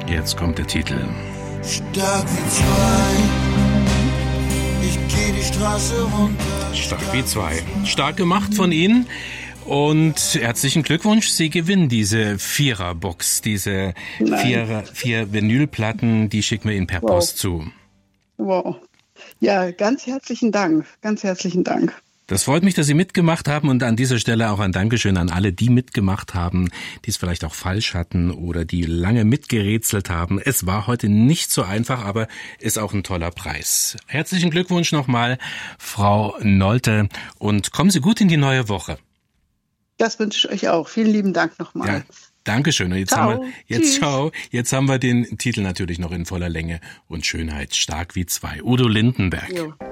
Jetzt kommt der Titel. Stark wie zwei, ich gehe die Straße runter. Stark wie zwei. Stark gemacht von Ihnen. Und herzlichen Glückwunsch, Sie gewinnen diese Viererbox, diese vier Vinylplatten, die schicken wir Ihnen per Post zu. Wow. Ja, ganz herzlichen Dank, ganz herzlichen Dank. Das freut mich, dass Sie mitgemacht haben und an dieser Stelle auch ein Dankeschön an alle, die mitgemacht haben, die es vielleicht auch falsch hatten oder die lange mitgerätselt haben. Es war heute nicht so einfach, aber ist auch ein toller Preis. Herzlichen Glückwunsch nochmal, Frau Nolte, und kommen Sie gut in die neue Woche. Das wünsche ich euch auch. Vielen lieben Dank nochmal. Ja, Dankeschön. Und jetzt haben wir den Titel natürlich noch in voller Länge und Schönheit. Stark wie zwei. Udo Lindenberg. Jo.